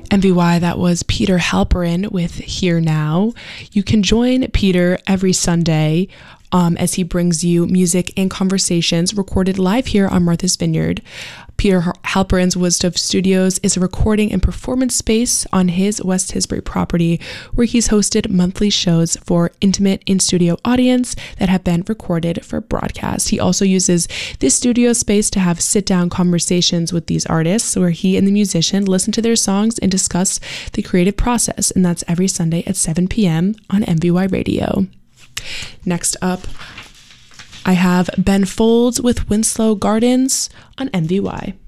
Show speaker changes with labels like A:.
A: MVY, that was Peter Halperin with Here Now. You can join Peter every Sunday as he brings you music and conversations recorded live here on Martha's Vineyard. Peter Halperin's Wisdom Studios is a recording and performance space on his West Tisbury property where he's hosted monthly shows for intimate in-studio audience that have been recorded for broadcast. He also uses this studio space to have sit-down conversations with these artists where he and the musician listen to their songs and discuss the creative process, and that's every Sunday at 7 p.m. on MVY Radio. Next up, I have Ben Folds with Winslow Gardens on MVY.